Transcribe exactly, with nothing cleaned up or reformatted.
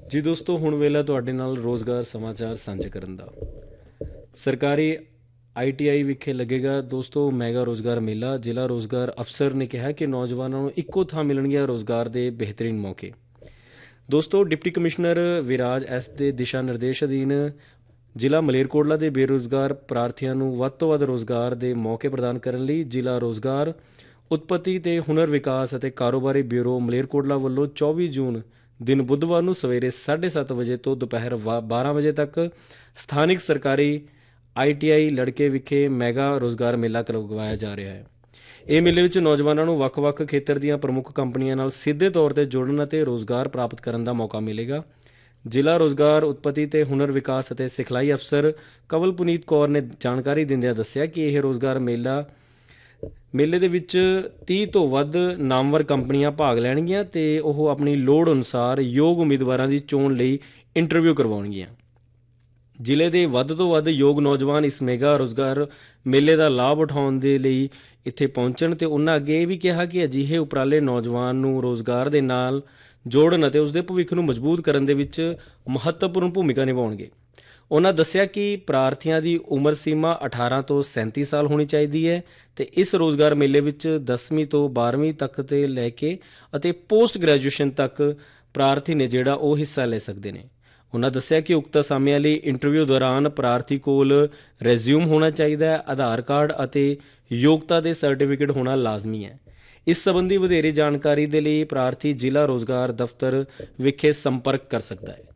जी दोस्तों, हुण वेला तुहाडे नाल रोज़गार समाचार साझे करन दा। सरकारी आई टी आई विखे लगेगा दोस्तों मैगा रोज़गार मेला। जिला रोज़गार अफसर ने कहा कि नौजवानों ਨੂੰ ਇੱਕੋ ਥਾਂ ਮਿਲਣਗੇ ਰੋਜ਼ਗਾਰ ਦੇ ਬਿਹਤਰੀਨ ਮੌਕੇ। ਦੋਸਤੋ, ਡਿਪਟੀ ਕਮਿਸ਼ਨਰ ਵਿਰਾਜ ਐਸ ਦੇ ਦਿਸ਼ਾ ਨਿਰਦੇਸ਼ ਅਧੀਨ ਜ਼ਿਲ੍ਹਾ ਮਲੇਰਕੋਟਲਾ ਦੇ ਬੇਰੁਜ਼ਗਾਰ ਪ੍ਰਾਰਥੀਆਂ ਨੂੰ ਵੱਧ ਤੋਂ ਵੱਧ ਰੋਜ਼ਗਾਰ ਦੇ ਮੌਕੇ ਪ੍ਰਦਾਨ ਕਰਨ ਲਈ ਜ਼ਿਲ੍ਹਾ ਰੋਜ਼ਗਾਰ ਉਤਪਤੀ ਤੇ ਹੁਨਰ ਵਿਕਾਸ ਅਤੇ ਕਾਰੋਬਾਰੀ ਬਿਊਰੋ ਮਲੇਰਕੋਟਲਾ ਵੱਲੋਂ ਚੌਵੀ ਜੂਨ ਦਿਨ ਬੁੱਧਵਾਰ ਨੂੰ ਸਵੇਰੇ ਸਾਢੇ ਸੱਤ ਵਜੇ ਤੋਂ ਦੁਪਹਿਰ ਬਾਰਾਂ ਵਜੇ ਤੱਕ ਸਥਾਨਿਕ ਸਰਕਾਰੀ ਆਈ ਟੀ ਆਈ ਲੜਕੇ ਵਿਖੇ ਮੈਗਾ ਰੋਜ਼ਗਾਰ ਮੇਲਾ ਕਰਵਾਇਆ ਜਾ ਰਿਹਾ ਹੈ। ਇਹ ਮੇਲੇ ਵਿੱਚ ਨੌਜਵਾਨਾਂ ਨੂੰ ਵੱਖ-ਵੱਖ ਖੇਤਰ ਦੀਆਂ ਪ੍ਰਮੁੱਖ ਕੰਪਨੀਆਂ ਨਾਲ ਸਿੱਧੇ ਤੌਰ ਤੇ ਜੁੜਨ ਅਤੇ ਰੋਜ਼ਗਾਰ ਪ੍ਰਾਪਤ ਕਰਨ ਦਾ ਮੌਕਾ ਮਿਲੇਗਾ। ਜ਼ਿਲ੍ਹਾ ਰੋਜ਼ਗਾਰ ਉਤਪਤੀ ਤੇ ਹੁਨਰ ਵਿਕਾਸ ਅਤੇ ਸਿਖਲਾਈ ਅਫਸਰ ਕਵਲ ਪੁਨੀਤ ਕੌਰ ਨੇ ਜਾਣਕਾਰੀ ਦਿੰਦਿਆਂ ਦੱਸਿਆ ਕਿ ਇਹ ਰੋਜ਼ਗਾਰ ਮੇਲਾ ਮੇਲੇ ਦੇ ਵਿੱਚ ਤੀਹ ਤੋਂ ਵੱਧ ਨਾਮਵਰ ਕੰਪਨੀਆਂ ਭਾਗ ਲੈਣਗੀਆਂ ਤੇ ਉਹ ਆਪਣੀ ਲੋੜ ਅਨੁਸਾਰ ਯੋਗ ਉਮੀਦਵਾਰਾਂ ਦੀ ਚੋਣ ਲਈ ਇੰਟਰਵਿਊ ਕਰਵਾਉਣਗੀਆਂ। ਜ਼ਿਲ੍ਹੇ ਦੇ ਵੱਧ ਤੋਂ ਵੱਧ ਯੋਗ ਨੌਜਵਾਨ ਇਸ ਮੈਗਾ ਰੋਜ਼ਗਾਰ ਮੇਲੇ ਦਾ ਲਾਭ ਉਠਾਉਣ ਦੇ ਲਈ ਇੱਥੇ ਪਹੁੰਚਣ ਤੇ ਉਹਨਾਂ ਅੱਗੇ ਇਹ ਵੀ ਕਿਹਾ ਕਿ ਅਜਿਹੇ ਉਪਰਾਲੇ ਨੌਜਵਾਨ ਨੂੰ ਰੋਜ਼ਗਾਰ ਦੇ ਨਾਲ ਜੋੜਨ ਅਤੇ ਉਸਦੇ ਭਵਿੱਖ ਨੂੰ ਮਜ਼ਬੂਤ ਕਰਨ ਦੇ ਵਿੱਚ ਮਹੱਤਵਪੂਰਨ ਭੂਮਿਕਾ ਨਿਭਾਉਣਗੇ। ਉਹਨਾਂ ਦੱਸਿਆ ਕਿ ਪ੍ਰਾਰਥੀਆਂ ਦੀ ਉਮਰ ਸੀਮਾ ਅਠਾਰਾਂ ਤੋਂ ਸੈਂਤੀ ਸਾਲ ਹੋਣੀ ਚਾਹੀਦੀ ਹੈ ਤੇ ਇਸ ਰੋਜ਼ਗਾਰ ਮੇਲੇ ਵਿੱਚ ਦਸਵੀਂ ਤੋਂ ਬਾਰ੍ਹਵੀਂ ਤੱਕ ਤੇ ਲੈ ਕੇ ਅਤੇ ਪੋਸਟ ਗ੍ਰੈਜੂਏਸ਼ਨ ਤੱਕ ਪ੍ਰਾਰਥੀ ਨੇ ਜਿਹੜਾ ਉਹ ਹਿੱਸਾ ਲੈ ਸਕਦੇ ਨੇ। ਉਹਨਾਂ ਦੱਸਿਆ ਕਿ ਉਕਤ ਅਸਾਮੀਆਂ ਲਈ ਇੰਟਰਵਿਊ ਦੌਰਾਨ ਪ੍ਰਾਰਥੀ ਕੋਲ ਰੈਜ਼ਿਊਮ ਹੋਣਾ ਚਾਹੀਦਾ ਹੈ, ਆਧਾਰ ਕਾਰਡ ਅਤੇ ਯੋਗਤਾ ਦੇ ਸਰਟੀਫਿਕੇਟ ਹੋਣਾ ਲਾਜ਼ਮੀ ਹੈ। ਇਸ ਸੰਬੰਧੀ ਵਧੇਰੇ ਜਾਣਕਾਰੀ ਦੇ ਲਈ ਪ੍ਰਾਰਥੀ ਜ਼ਿਲ੍ਹਾ ਰੋਜ਼ਗਾਰ ਦਫ਼ਤਰ ਵਿਖੇ ਸੰਪਰਕ ਕਰ ਸਕਦਾ ਹੈ।